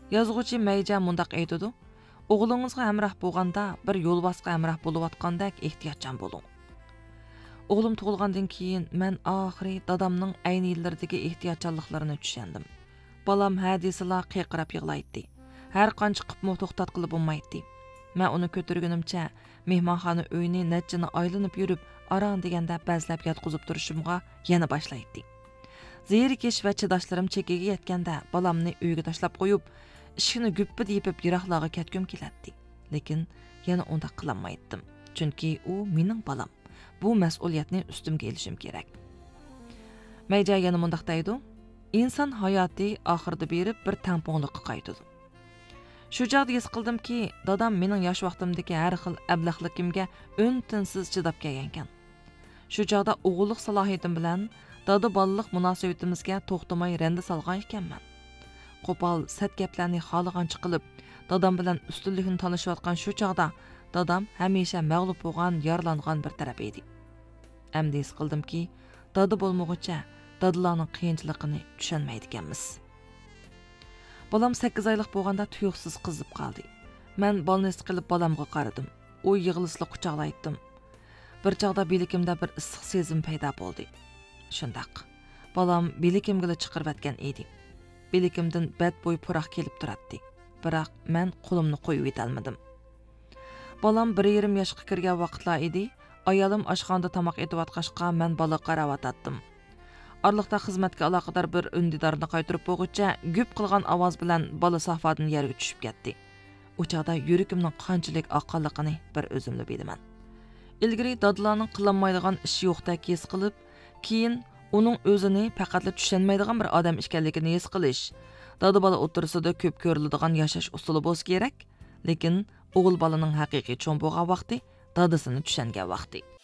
Yazğıcı Meyca mundaq aytıdı. Oğlunuzga hamroh bo'lganda bir yo'lbosqa hamroh bo'layotgandek ehtiyotchan bo'ling. Oğlum tug'ilgandan keyin men oxiri dadamning ayni yillardagi ehtiyotchanliklarini tushundim. Balam ha desila qiyqirab yig'laydi. Har qancha qilib to'xtatqili bo'lmaydi. Men uni ko'targunimcha mehmonxona uyini netchini aylanib yurib, aran deganda ba'zlab yotqizib turishimga yana boshlaydi. Zerikish va chidashlarim chekiga yetganda balamni uyga tashlab qo'yib, ishini guppi deyib yiroqlarga ketgim keladi. Lekin yana unda qilolmaydim. Chunki u mening balam. Bu mas'uliyatni ustimga elishim kerak. Mayja yana mundaq deydi. İnsan hayoti oxirida berib bir tamponliqqa qaytadi. Shu chaqda his qildimki, dadam mening yosh vaqtimdagi har xil ablahligimga o'ntinsiz chidab kelgan ekan. Shu chaqda o'g'illik salohiyatim bilan dada bolalik munosabatimizga to'xtamay randa solgan ekanman. Qo'pol sat gaplarni xoligancha qilib, dadam bilan ustunlikni tanishayotgan shu chaqda dadam hamisha mag'lub bo'lgan, yaralangan bir taraf edi. Endi his qildimki, dada bo'lmoqcha dadalarning qiyinchiligini tushunmaydi ekanmiz. Balam 8 oylik bo'lganda tuyuqsiz qizib qoldi. Men bolni qilib balamga qaradim. U yig'lisli quchoqlaydim. Bir chaqda bilikimda bir issiq sezim paydo bo'ldi. Shundaq. Balam bilikimga chiqirib atgan edi. Bilikimdan bad bo'y puroq kelib turadi. Biroq men qo'limni qo'yib etolmadim. Balam 1,5 yoshga kirgan vaqtlar edi. Ayolim oshxonada tomoq etayotganda men bola qaravotdim. Arlıqda xizmatga aloqador bir ündidarni qaytirib bo'g'icha güp qilgan ovoz bilan bola sofadan yerga tushib ketdi. O chaqda yuragimning qanchalik oqqanligini bir o'zimli bilaman. Ilgari dadlarning qilinmaydigan ishi yo'qdek his qilib, keyin uning o'zini faqatla tushunmaydigan bir odam ekanligini his qilish. Dada bola o'tirsida ko'p ko'riladigan yashash usuli bo'lsa kerak, lekin o'g'il bolaning haqiqiy cho'ng bo'lgan vaqti dadasini tushungan vaqti.